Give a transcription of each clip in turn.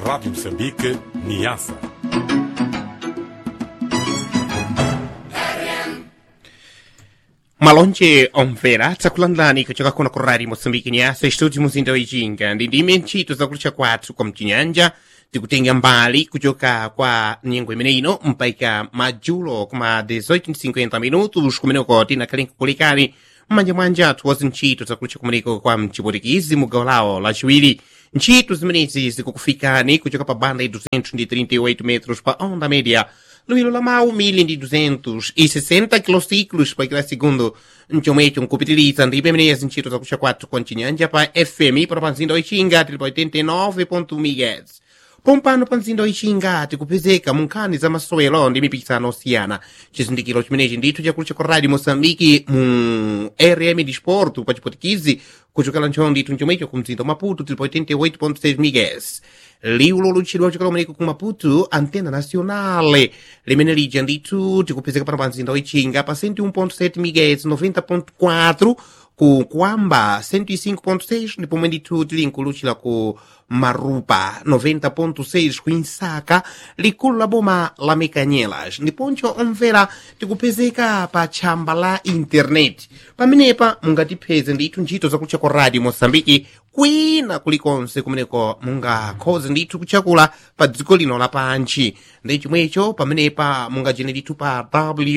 Rádio Moçambique, Niassa. Malonje omvera tsakulandirani kuchoka kuno ku Radio Moçambique Niassa estúdio muzinda wajinga ndime ntchito zakulucha kwathu kwa mchinyanja tikutenga mbali kuchoka kwa nyengo imene ino mpaika madzulo kuma 18:50 minutos kumeneko tinakhalenga kulikani mmanja mwanja athu wazi ntchito zakulucha kumeneko kwa mchipotikizi mugawo lawo lachiwiri. Ntchito zimenezi zikukufikani kuchoka pa banda ya 238 metros pa onda média Luilo Lamau 1260 kilociclos para kila segundo. Nchomwecho nkupitiliza ndipo imene ntchito zakulucha kwathu kwa mchinyanja pa FM para panzinda oichinga tili pa 89.1 MHz. Pompano panzinda oichinga tikupezeka munkhani za masowelo ndi mipikisano osiyana. Chizindikiro chimenechi ndithu chakulucha kwa Radio Moçambique mu RM Disporto pa chipotikizi kuchokera ntchito ndithu nchomwecho ku mzinda wa Maputo tili pa 88.6 MHz. Liu lolutchidwa kuchokera kumeneko ku Maputo antena nacionale limene lija ndithu tikupezeka pano pa mzinda oichinga pa 101.7 MHz 90.4 ku Kwamba 105.6 ndipo pomwe ndithu tili nkuluchira ku Marupa 90.6 ku Insaka likulu la boma la Mekanyelas ndiponso omvera tikupezeka pa tchamba la internet pamenepa mungatipeze ndithu ntchito zakulucha kwa Radio Moçambique kwina kulikonse kumeneko mungakhoze ndithu kuchakula pa dziko lino lapanchi ndi chomwecho pamenepa mungachene ndithu pa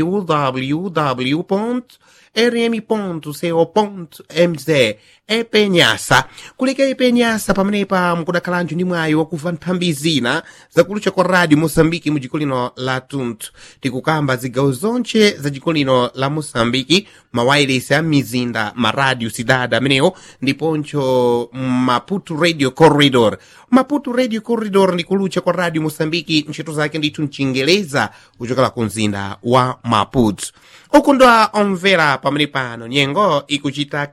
www.rm.co.mz epenyasa kuleka epenyasa pamenepa mukudakhalanjo ndi mwayi wakuva nthambi zina zakulucha kwa Radio Moçambique mu dziko lino la tunthu tikukamba zigawo zonche za dziko lino la Moçambique mawayilesi a mizinda maradio cidade amenewo ndiponso Maputo Radio Corridor. Maputo Radio Corridor ndi kulucha kwa Radio Moçambique ntchito zake ndithu mchingeleza kuchokera ku mzinda wa Maputo. Okondwa omvera pamene pano nyengo ikuchita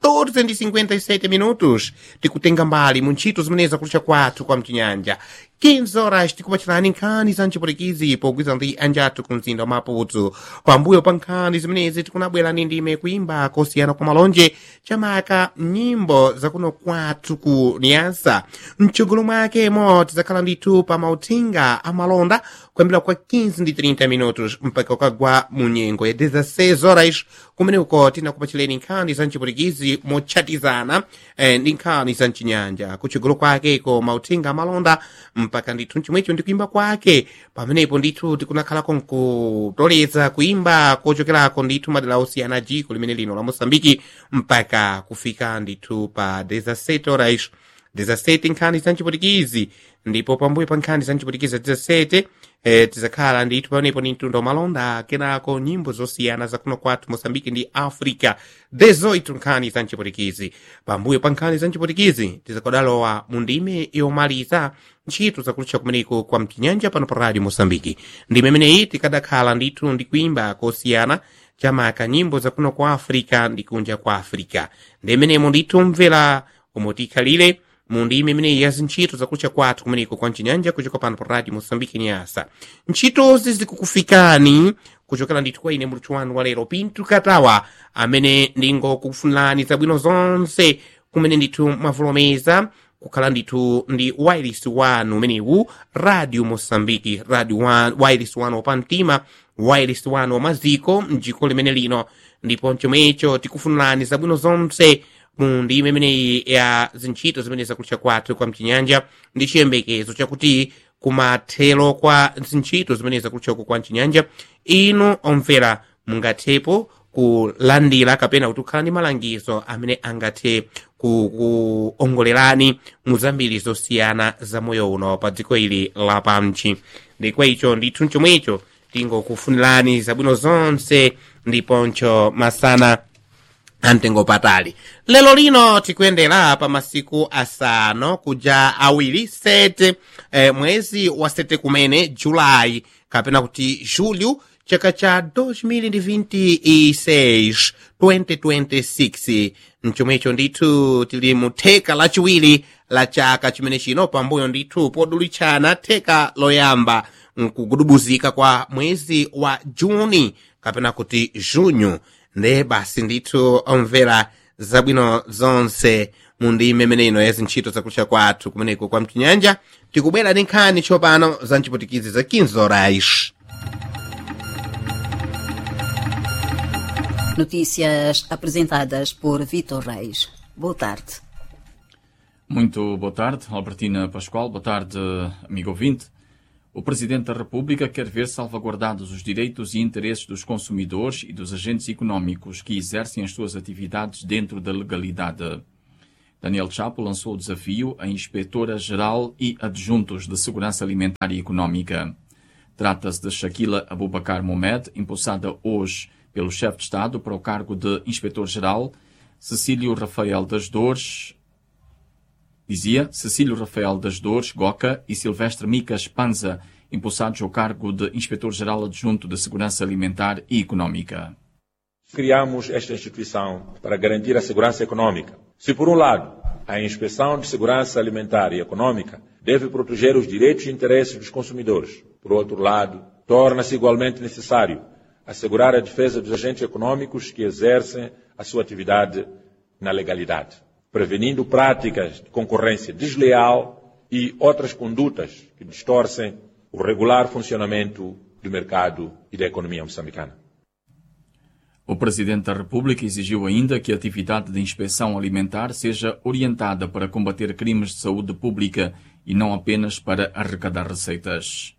14:57 minutos tikutenga mbali mu ntchito zimenezi zakulucha kwathu kwa mchinyanja 15 horas tikupachirani nkhani za mchipotikizi pogwiza ndi anjathu ku mzinda wa Maputo. Pambuyo pa nkhani zimenezi tikunabwera ndi ndime kuimba kosiyana kwa malonje chamaka nyimbo zakuno kwathu ku Niassa. Mchogolo mwakemo tizakhala ndithu pa mauthenga amalonda kuyambira kwa 15:30 minutos mpaka ukagwa mu nyengo ya 16 horas kumene uko tinakupachireni nkhani za mchipotikizi motchatizana ndi nkhani za mchinyanja kuchogolo kwakeko mauthenga amalonda mpaka ndithu chimwecho ndikuimba kwake pamenepo ndithu tikunakhalako nkutoleza kuimba kochokerako ndithu madera osiyana dziko limene lino la Moçambique mpaka kufika ndithu pa 17 horas 17 nkhani za mchipotikizi ndipo pambuyo pa nkhani za mchipotikizi 17 tizakhala ndithu pamenepo ndi mtundu malonda kenako nyimbo zosiyana zakuno kwathu Moçambique ndi Africa 18 nkhani za mchipotikizi. Pambuyo pa nkhani za mchipotikizi tizakadalowa mu ndime yomaliza ntchito zakulucha kumeneko kwa mchinyanja pano pa Radio Moçambique. Ndime imeneyi tikadakhala ndithu ndi kuimba kosiyana chamaka nyimbo zakuno kwa Africa ndi kunja kwa Africa. Ndimenemo ndithu mvera umotikhalire mu ndime imeneyi ya zintchito zakulucha kwathu kumeneko kwa mchinyanja kuchoka pano pa Radio Moçambique Niassa. Ntchitozi zikukufikani kuchokera ndithu kwa ine muluthu wanu wa lero Pinto Katawa amene ndingokufunirani zabwino zonse kumene ndithu mwavolomeza kukhala ndithu ndi wireless wanu umenewu Radio Moçambique radio wireless wanu wapamtima wireless wanu wamaziko mdziko limene lino ndipo chomwecho tikufunirani zabwino zonse mu ndime imeneyi ya zintchito zimene zakulucha kwathu kwa mchinyanja ndi chiyembekezo chakuti kumathero kwa zintchito zimene zakulucha kwa mchinyanja inu omvera mungathepo kulandira kapena kuti kukhala ndi malangizo amene angathe kuongolerani mu zambiri zosiyana za moyo uno pa dziko ili lapamchi. Ndikwa icho ndithu chomwecho tingokufunirani zabwino zonse ndiponso masana amtengo patali. Lelo lino tikuyendera pa masiku asanu kuja awiri 7 mwezi wa 7 kumene Julai kapena kuti Julho chaka cha 2026 2026 mchomwecho ndithu tili mu theka lachiwiri la chaka chimene chino pambuyo ndithu podulitchana theka loyamba nkugudubuzika kwa mwezi wa Juni kapena kuti Junho. Nde basi ndithu omvera zabwino zonse mundime meneno yezi ntchito zakulucha kwathu kumeneko kwa mchinyanja tikubwera ndi nkhani tsopano za nciputikizi za 15 horas. Notícias apresentadas por Vitor Reis. Boa tarde. Muito boa tarde, Albertina Pascoal. Boa tarde, amigo ouvinte. O Presidente da República quer ver salvaguardados os direitos e interesses dos consumidores e dos agentes económicos que exercem as suas atividades dentro da legalidade. Daniel Chapo lançou o desafio à Inspetora-Geral e Adjuntos de Segurança Alimentar e Económica. Trata-se de Shaquila Abubakar Mohamed, impulsada hoje pelo chefe de Estado para o cargo de Inspetor-Geral, Cecílio Rafael das Dores Goca e Silvestre Micas Panza, impulsados ao cargo de Inspetor-Geral Adjunto de Segurança Alimentar e Económica. Criamos esta instituição para garantir a segurança económica. Se, por um lado, a Inspeção de Segurança Alimentar e Económica deve proteger os direitos e interesses dos consumidores, por outro lado, torna-se igualmente necessário assegurar a defesa dos agentes económicos que exercem a sua atividade na legalidade, prevenindo práticas de concorrência desleal e outras condutas que distorcem o regular funcionamento do mercado e da economia moçambicana. O Presidente da República exigiu ainda que a atividade de inspeção alimentar seja orientada para combater crimes de saúde pública e não apenas para arrecadar receitas.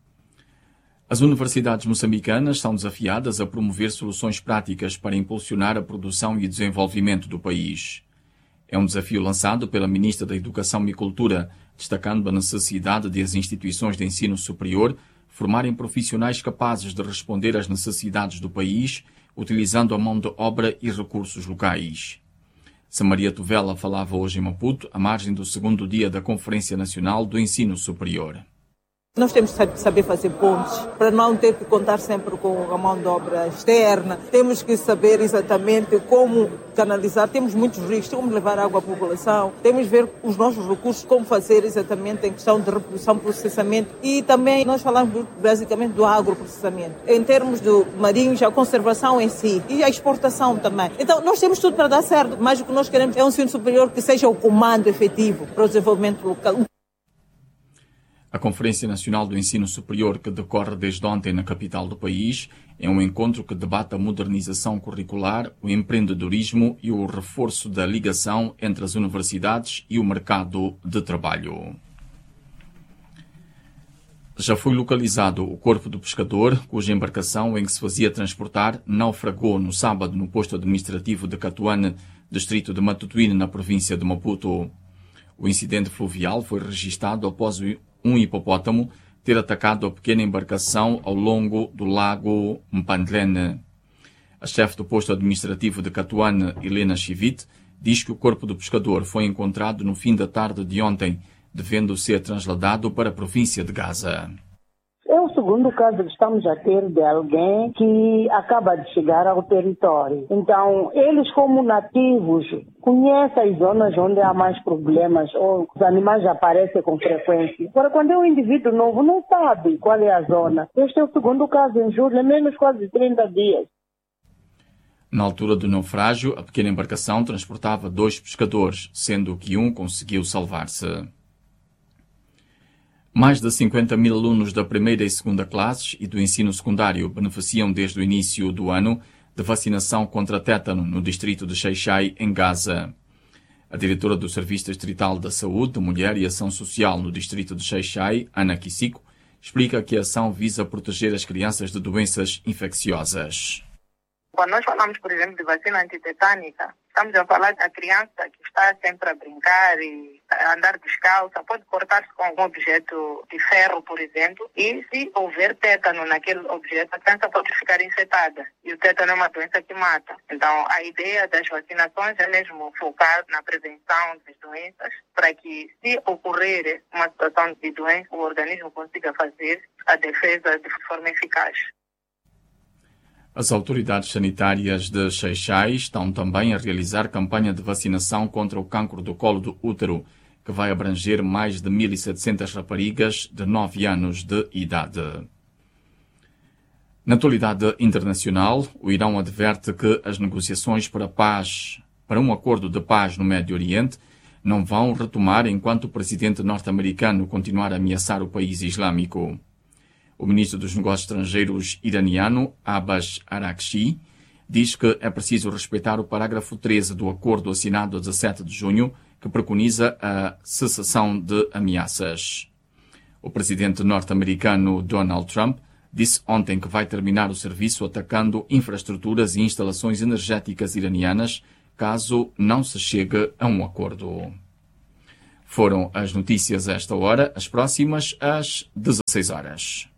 As universidades moçambicanas são desafiadas a promover soluções práticas para impulsionar a produção e desenvolvimento do país. É um desafio lançado pela Ministra da Educação e Cultura, destacando a necessidade de as instituições de ensino superior formarem profissionais capazes de responder às necessidades do país, utilizando a mão de obra e recursos locais. Samaria Tovela falava hoje em Maputo, à margem do segundo dia da Conferência Nacional do Ensino Superior. Nós temos que saber fazer pontes, para não ter que contar sempre com a mão de obra externa. Temos que saber exatamente como canalizar. Temos muitos riscos, como levar água à população. Temos que ver os nossos recursos, como fazer exatamente em questão de reprodução, processamento. E também nós falamos basicamente do agroprocessamento. Em termos do marinhos, a conservação em si e a exportação também. Então nós temos tudo para dar certo, mas o que nós queremos é um ensino superior que seja o comando efetivo para o desenvolvimento local. A Conferência Nacional do Ensino Superior, que decorre desde ontem na capital do país, é um encontro que debate a modernização curricular, o empreendedorismo e o reforço da ligação entre as universidades e o mercado de trabalho. Já foi localizado o corpo do pescador, cuja embarcação em que se fazia transportar naufragou no sábado no posto administrativo de Catuane, distrito de Matutuíne, na província de Maputo. O incidente fluvial foi registado após um hipopótamo ter atacado a pequena embarcação ao longo do lago Mpandlene. A chefe do posto administrativo de Catuane, Helena Chivite, diz que o corpo do pescador foi encontrado no fim da tarde de ontem, devendo ser trasladado para a província de Gaza. É o segundo caso que estamos a ter de alguém que acaba de chegar ao território. Então, eles como nativos conhecem as zonas onde há mais problemas ou os animais aparecem com frequência. Agora, quando é um indivíduo novo, não sabe qual é a zona. Este é o segundo caso em julho, é menos quase 30 dias. Na altura do naufrágio, a pequena embarcação transportava 2 pescadores, sendo que um conseguiu salvar-se. Mais de 50 mil alunos da primeira e segunda classes e do ensino secundário beneficiam desde o início do ano de vacinação contra tétano no distrito de Xai-Xai, em Gaza. A diretora do Serviço Distrital da Saúde, Mulher e Ação Social no distrito de Xai-Xai, Ana Kisico, explica que a ação visa proteger as crianças de doenças infecciosas. Quando nós falamos, por exemplo, de vacina antitetânica, estamos a falar da criança que está sempre a brincar e a andar descalça, pode cortar-se com algum objeto de ferro, por exemplo, e se houver tétano naquele objeto, a criança pode ficar infectada. E o tétano é uma doença que mata. Então, a ideia das vacinações é mesmo focar na prevenção das doenças, para que, se ocorrer uma situação de doença, o organismo consiga fazer a defesa de forma eficaz. As autoridades sanitárias de Xai-Xai estão também a realizar campanha de vacinação contra o cancro do colo do útero, que vai abranger mais de 1.700 raparigas de 9 anos de idade. Na atualidade internacional, o Irão adverte que as negociações para um acordo de paz no Médio Oriente não vão retomar enquanto o presidente norte-americano continuar a ameaçar o país islâmico. O ministro dos Negócios Estrangeiros iraniano, Abbas Araghchi, diz que é preciso respeitar o parágrafo 13 do acordo assinado a 17 de junho, que preconiza a cessação de ameaças. O presidente norte-americano Donald Trump disse ontem que vai terminar o serviço atacando infraestruturas e instalações energéticas iranianas caso não se chegue a um acordo. Foram as notícias a esta hora, as próximas às 16 horas.